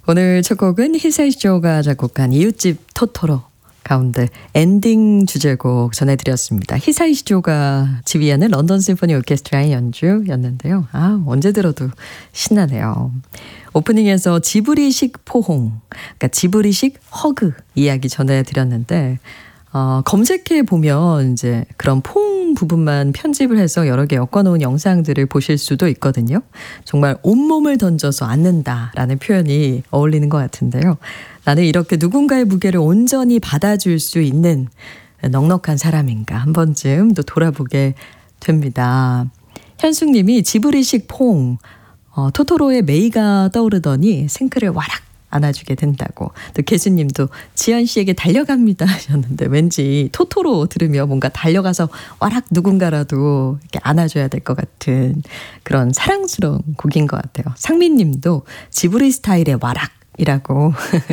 오늘 첫 곡은 히사이쇼가 작곡한 이웃집 토토로 가운데 엔딩 주제곡 전해드렸습니다. 히사이쇼가 지휘하는 런던 심포니 오케스트라의 연주였는데요. 언제 들어도 신나네요. 오프닝에서 지브리식 포홍, 그러니까 지브리식 허그 이야기 전해드렸는데 검색해 보면 이제 그런 포옹 부분만 편집을 해서 여러 개 엮어놓은 영상들을 보실 수도 있거든요. 정말 온몸을 던져서 안는다라는 표현이 어울리는 것 같은데요. 나는 이렇게 누군가의 무게를 온전히 받아줄 수 있는 넉넉한 사람인가 한 번쯤 또 돌아보게 됩니다. 현숙님이 지브리식 포옹, 토토로의 메이가 떠오르더니 생크를 와락 안아주게 된다고. 또 개수님도 지연 씨에게 달려갑니다 하셨는데 왠지 토토로 들으며 뭔가 달려가서 와락 누군가라도 이렇게 안아줘야 될 것 같은 그런 사랑스러운 곡인 것 같아요. 상민님도 지브리 스타일의 와락이라고.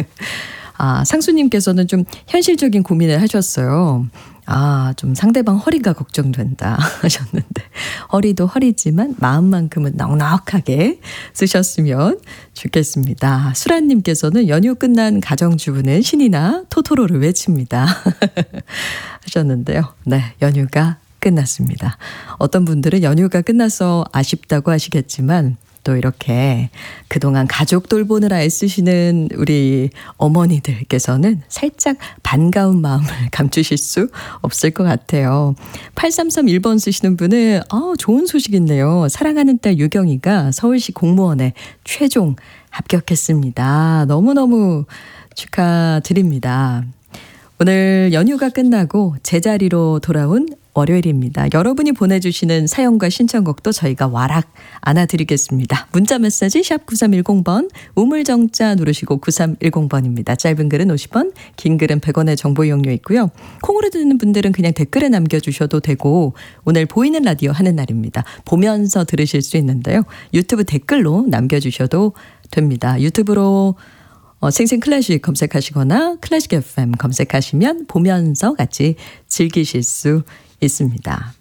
상수님께서는 좀 현실적인 고민을 하셨어요. 좀 상대방 허리가 걱정된다 하셨는데 허리도 허리지만 마음만큼은 넉넉하게 쓰셨으면 좋겠습니다. 수란님께서는 연휴 끝난 가정주부는 신이나 토토로를 외칩니다 하셨는데요. 네, 연휴가 끝났습니다. 어떤 분들은 연휴가 끝나서 아쉽다고 하시겠지만 또 이렇게 그동안 가족 돌보느라 애쓰시는 우리 어머니들께서는 살짝 반가운 마음을 감추실 수 없을 것 같아요. 8331번 쓰시는 분은 좋은 소식 있네요. 사랑하는 딸 유경이가 서울시 공무원에 최종 합격했습니다. 너무너무 축하드립니다. 오늘 연휴가 끝나고 제자리로 돌아온 월요일입니다. 여러분이 보내주시는 사연과 신청곡도 저희가 와락 안아드리겠습니다. 문자메시지 샵 9310번 우물정자 누르시고 9310번입니다. 짧은 글은 50원, 긴 글은 100원의 정보 이용료 있고요. 콩으로 듣는 분들은 그냥 댓글에 남겨주셔도 되고 오늘 보이는 라디오 하는 날입니다. 보면서 들으실 수 있는데요. 유튜브 댓글로 남겨주셔도 됩니다. 유튜브로 생생 클래식 검색하시거나 클래식 FM 검색하시면 보면서 같이 즐기실 수 있습니다.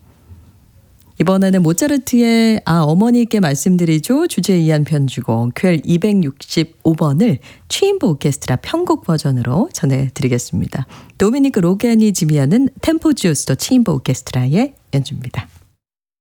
이번에는 모차르트의 어머니께 말씀드리죠. 주제에 의한 편주곡 퀘 265번을 취임부 오케스트라 편곡 버전으로 전해드리겠습니다. 도미니크 로겐이 지휘하는 템포 지오스도 취임부 오케스트라의 연주입니다.